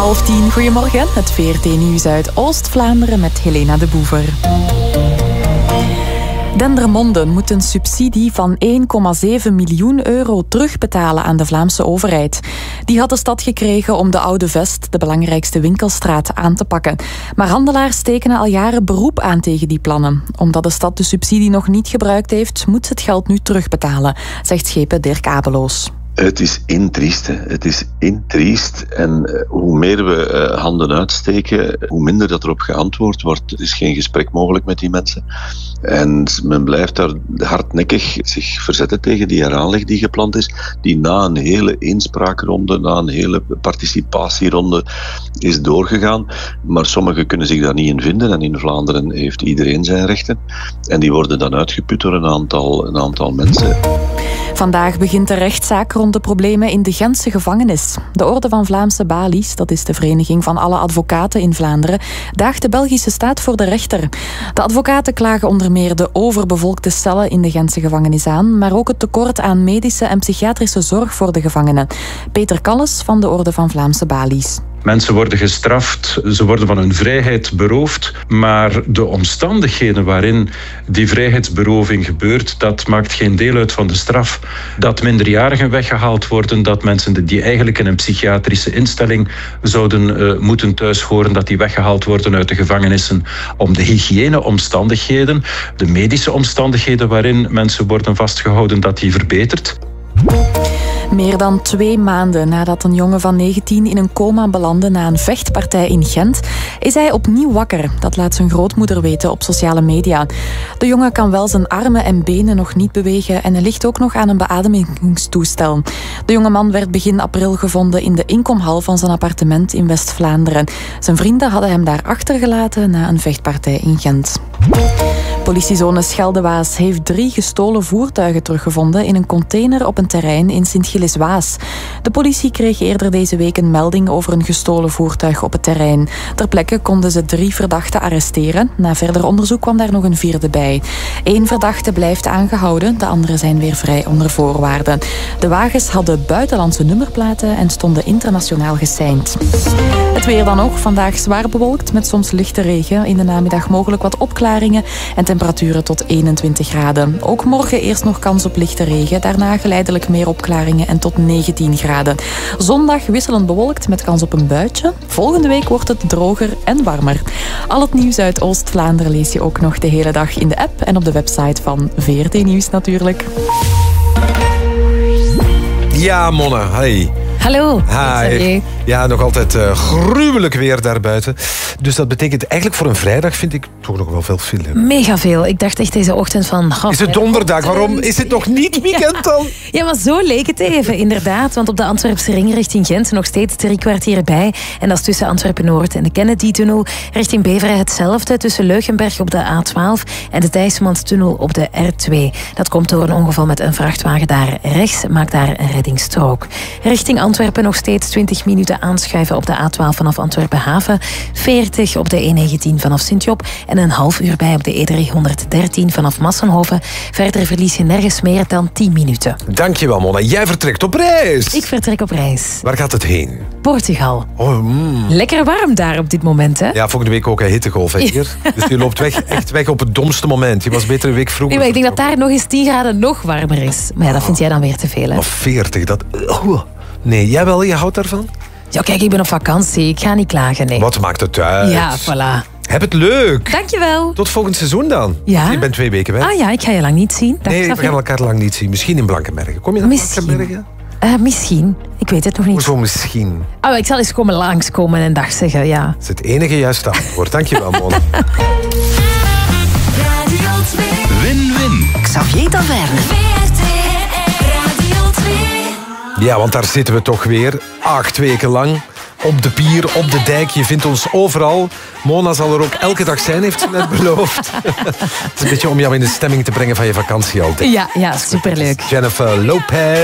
9:30. Goedemorgen, het VRT-nieuws uit Oost-Vlaanderen met Helena de Boever. Dendermonde moet een subsidie van 1,7 miljoen euro terugbetalen aan de Vlaamse overheid. Die had de stad gekregen om de Oude Vest, de belangrijkste winkelstraat, aan te pakken. Maar handelaars tekenen al jaren beroep aan tegen die plannen. Omdat de stad de subsidie nog niet gebruikt heeft, moet ze het geld nu terugbetalen, zegt schepen Dirk Abeloos. Het is intriest. Het is intriest. En hoe meer we handen uitsteken, hoe minder dat erop geantwoord wordt. Er is geen gesprek mogelijk met die mensen. En men blijft daar hardnekkig zich verzetten tegen die heraanleg die gepland is. Die na een hele inspraakronde, na een hele participatieronde is doorgegaan. Maar sommigen kunnen zich daar niet in vinden. En in Vlaanderen heeft iedereen zijn rechten. En die worden dan uitgeput door een aantal mensen. Vandaag begint de rechtszaak rond de problemen in de Gentse gevangenis. De Orde van Vlaamse Balies, dat is de vereniging van alle advocaten in Vlaanderen, daagt de Belgische staat voor de rechter. De advocaten klagen onder meer de overbevolkte cellen in de Gentse gevangenis aan, maar ook het tekort aan medische en psychiatrische zorg voor de gevangenen. Peter Kalles van de Orde van Vlaamse Balies. Mensen worden gestraft, ze worden van hun vrijheid beroofd, maar de omstandigheden waarin die vrijheidsberoving gebeurt, dat maakt geen deel uit van de straf. Dat minderjarigen weggehaald worden, dat mensen die eigenlijk in een psychiatrische instelling zouden moeten thuis horen, dat die weggehaald worden uit de gevangenissen om de hygiëneomstandigheden, de medische omstandigheden waarin mensen worden vastgehouden, dat die verbetert. Meer dan 2 maanden nadat een jongen van 19 in een coma belandde na een vechtpartij in Gent, is hij opnieuw wakker. Dat laat zijn grootmoeder weten op sociale media. De jongen kan wel zijn armen en benen nog niet bewegen en hij ligt ook nog aan een beademingstoestel. De jonge man werd begin april gevonden in de inkomhal van zijn appartement in West-Vlaanderen. Zijn vrienden hadden hem daar achtergelaten na een vechtpartij in Gent. Politiezone Scheldewaas heeft 3 gestolen voertuigen teruggevonden in een container op een terrein in Sint-Gilles-Waas. De politie kreeg eerder deze week een melding over een gestolen voertuig op het terrein. Ter plekke konden ze 3 verdachten arresteren. Na verder onderzoek kwam daar nog een 4e bij. 1 verdachte blijft aangehouden, de anderen zijn weer vrij onder voorwaarden. De wagens hadden buitenlandse nummerplaten en stonden internationaal geseind. Het weer dan ook. Vandaag zwaar bewolkt met soms lichte regen. In de namiddag mogelijk wat opklaringen en temperaturen tot 21 graden. Ook morgen eerst nog kans op lichte regen. Daarna geleidelijk meer opklaringen en tot 19 graden. Zondag wisselend bewolkt met kans op een buitje. Volgende week wordt het droger en warmer. Al het nieuws uit Oost-Vlaanderen lees je ook nog de hele dag in de app en op de website van VRT Nieuws natuurlijk. Ja, Mona, hi. Hallo. Hi. Ja, nog altijd gruwelijk weer daarbuiten. Dus dat betekent eigenlijk voor een vrijdag vind ik toch nog wel veel file. Mega veel. Ik dacht echt deze ochtend van... Is het donderdag? Waarom is het nog niet weekend dan? Ja, maar zo leek het even, inderdaad. Want op de Antwerpse ring richting Gent nog steeds 3 kwartier bij. En dat is tussen Antwerpen-Noord en de Kennedy-tunnel. Richting Beveren hetzelfde tussen Leugenberg op de A12 en de Thijsmans-tunnel op de R2. Dat komt door een ongeval met een vrachtwagen daar rechts. Maakt daar een reddingsstrook. Richting Antwerpen nog steeds 20 minuten aanschuiven op de A12 vanaf Antwerpen-Haven. 40 op de E19 vanaf Sint-Job. En een half uur bij op de E313 vanaf Massenhoven. Verder verlies je nergens meer dan 10 minuten. Dankjewel, Mona. Jij vertrekt op reis. Ik vertrek op reis. Waar gaat het heen? Portugal. Oh, Lekker warm daar op dit moment, hè? Ja, volgende week ook een hittegolf hier. Dus je loopt echt weg op het domste moment. Je was beter een week vroeger. Nee, maar ik denk dat daar nog eens 10 graden nog warmer is. Maar ja, dat vind jij dan weer te veel, hè? Of 40, dat... Nee, jij wel? Je houdt daarvan? Ja, kijk, ik ben op vakantie. Ik ga niet klagen, nee. Wat maakt het uit? Ja, voilà. Heb het leuk. Dankjewel. Tot volgend seizoen dan. Ja. Je bent 2 weken weg. Ah ja, ik ga je lang niet zien. Nee, we gaan elkaar lang niet zien. Misschien in Blankenbergen. Kom je naar Blankenbergen? Misschien. Ik weet het nog niet. Hoezo misschien? Oh, ik zal eens langskomen en een dag zeggen, ja. Dat is het enige juiste antwoord. Dankjewel, Mona. Win-win. Xavier Taverne. Ja, want daar zitten we toch weer. 8 weken lang. Op de pier, op de dijk. Je vindt ons overal. Mona zal er ook elke dag zijn, heeft ze net beloofd. Het is een beetje om jou in de stemming te brengen van je vakantie altijd. Ja, superleuk. Jennifer Lopez.